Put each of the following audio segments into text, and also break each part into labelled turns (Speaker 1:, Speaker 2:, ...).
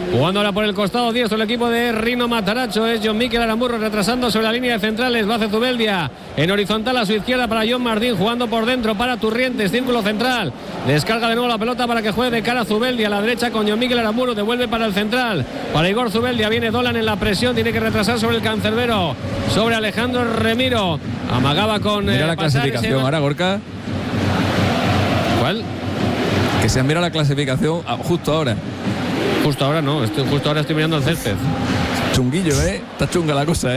Speaker 1: Jugando ahora por el costado diestro el equipo de Rino Mataracho. Es John Mikel Aramburro retrasando sobre la línea de centrales. Lo hace Zubeldia en horizontal a su izquierda para John Martín. Jugando por dentro para Turrientes. Círculo central. Descarga de nuevo la pelota para que juegue de cara a Zubeldia. A la derecha con John Mikel Aramburro. Devuelve para el central. Para Igor Zubeldia. Viene Dolan en la presión. Tiene que retrasar sobre el cancerbero. Sobre Alejandro Remiro. Amagaba con.
Speaker 2: Mira la clasificación ahora, Gorka.
Speaker 1: ¿Cuál?
Speaker 2: Que se mira la clasificación justo ahora.
Speaker 1: Justo ahora no, justo ahora estoy mirando el césped.
Speaker 2: Chunguillo, Está chunga la cosa,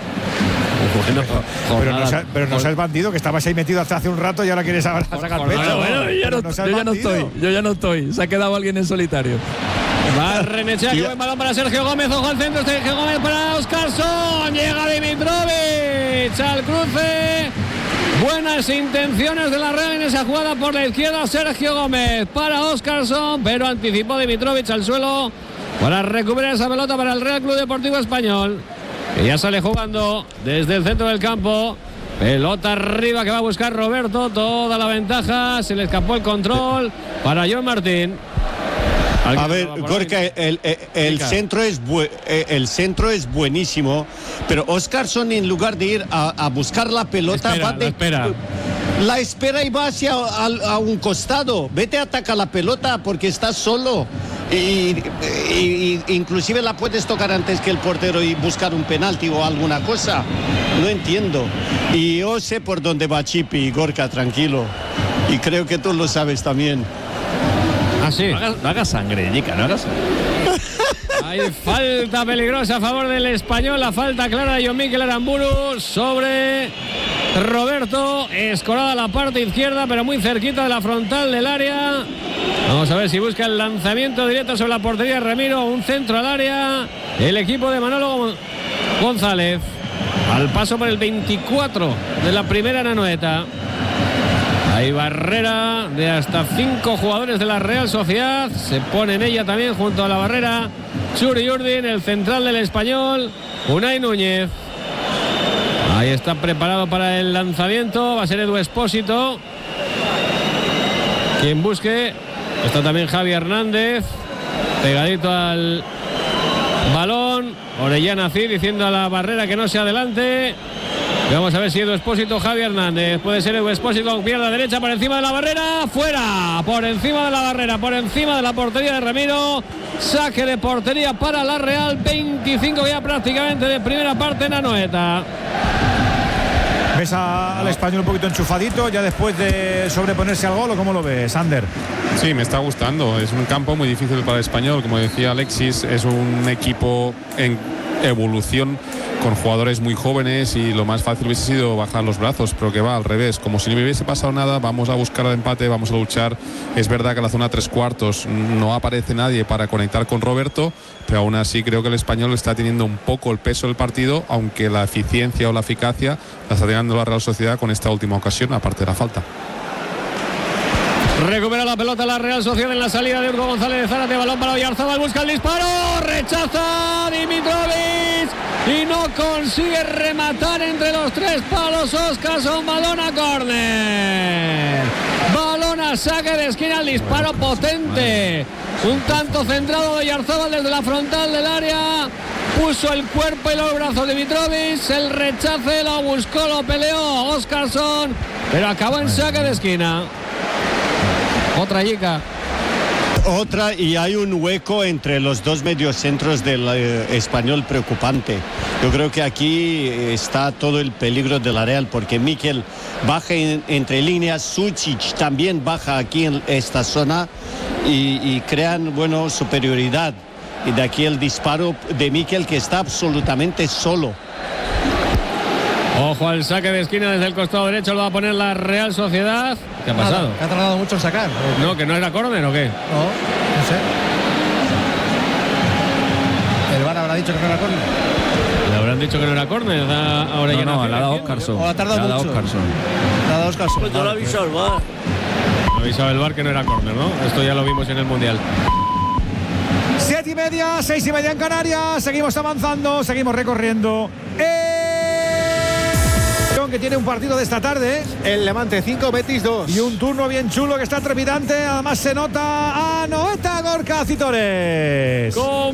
Speaker 3: Bueno, pero no seas bandido, que estabas ahí metido hasta hace un rato y ahora quieres ahora sacar pecho.
Speaker 2: Bueno, yo ya no estoy. Se ha quedado alguien en solitario.
Speaker 1: Va Renechea, que buen balón para Sergio Gómez. Ojo al centro, Sergio Gómez para Óscarson. Llega Dimitrovic al cruce. Buenas intenciones de la Real en esa jugada por la izquierda. Sergio Gómez para Óscarson, pero anticipó Dimitrovic al suelo para recuperar esa pelota para el Real Club Deportivo Español, que ya sale jugando desde el centro del campo. Pelota arriba que va a buscar Roberto. Toda la ventaja. Se le escapó el control para John Martín.
Speaker 4: A ver, Gorka, el centro es buenísimo, pero Óscarson, en lugar de ir a buscar la pelota, la espera y va hacia a un costado. Vete a atacar la pelota porque estás solo. Y inclusive la puedes tocar antes que el portero y buscar un penalti o alguna cosa. No entiendo. Y yo sé por dónde va Chipi, Gorka, tranquilo. Y creo que tú lo sabes también.
Speaker 1: Ah, sí.
Speaker 2: No hagas sangre, Jica, no hagas sangre.
Speaker 1: Hay falta peligrosa a favor del Español. La falta clara de John Mikel Aramburu sobre Roberto. Escorada a la parte izquierda, pero muy cerquita de la frontal del área. Vamos a ver si busca el lanzamiento directo sobre la portería de Remiro. Un centro al área. El equipo de Manolo González. Al paso por el 24 de la primera Anoeta. Hay barrera de hasta 5 jugadores de la Real Sociedad. Se pone en ella también junto a la barrera Churi Urdin, el central del Español, Unai Núñez. Ahí está preparado para el lanzamiento. Va a ser Edu Espósito quien busque. Está también Javi Hernández pegadito al balón. Orellana Cid diciendo a la barrera que no se adelante. Y vamos a ver si Edu Espósito, Javi Hernández. Puede ser Edu Espósito con pierna derecha por encima de la barrera. Fuera, por encima de la barrera, por encima de la portería de Remiro. Saque de portería para la Real. 25 ya prácticamente de primera parte en Anoeta.
Speaker 3: ¿Ves al Español un poquito enchufadito ya después de sobreponerse al gol o cómo lo ves, Ander?
Speaker 5: Sí, me está gustando. Es un campo muy difícil para el Español. Como decía Alexis, es un equipo en evolución con jugadores muy jóvenes y lo más fácil hubiese sido bajar los brazos, pero que va al revés, como si no hubiese pasado nada. Vamos a buscar el empate, vamos a luchar. Es verdad que en la zona 3/4 no aparece nadie para conectar con Roberto, pero aún así creo que el Español está teniendo un poco el peso del partido, aunque la eficiencia o la eficacia la está teniendo la Real Sociedad con esta última ocasión, aparte de la falta.
Speaker 1: Recupera la pelota la Real Sociedad en la salida de Hugo González de Zárate. Balón para Oyarzabal, busca el disparo. Rechaza Dimitrovic y no consigue rematar entre los 3 palos. Óscarson, balón a córner. Balón a saque de esquina, el disparo potente. Un tanto centrado de Oyarzabal desde la frontal del área. Puso el cuerpo y los brazos de Dimitrovic. El rechace lo buscó, lo peleó Óscarson, pero acabó en saque de esquina. Otra Jica.
Speaker 4: Otra, y hay un hueco entre los dos mediocentros del Español preocupante. Yo creo que aquí está todo el peligro de la Real, porque Mikel baja entre líneas, Sučić también baja aquí en esta zona y crean, superioridad. Y de aquí el disparo de Mikel, que está absolutamente solo.
Speaker 1: Ojo al saque de esquina desde el costado derecho, lo va a poner la Real Sociedad. ¿Qué ha pasado?
Speaker 6: ¿Ha tardado mucho en sacar?
Speaker 1: No, que no era córner o qué.
Speaker 6: No sé. ¿El VAR habrá dicho que no era córner?
Speaker 1: Le habrán dicho que no era córner. Ahora ya
Speaker 2: no, le ha dado Óscarson.
Speaker 6: O ha tardado mucho. Le ha dado Óscarson.
Speaker 7: Pues yo lo aviso al VAR.
Speaker 1: Lo avisaba el VAR que no era córner, ¿no? Esto ya lo vimos en el Mundial.
Speaker 3: 7:30, 6:30 en Canarias. Seguimos avanzando, seguimos recorriendo. Que tiene un partido de esta tarde.
Speaker 6: El Levante 5, Betis 2.
Speaker 3: Y un turno bien chulo que está trepidante. Además se nota a Anoeta, Gorka Citores.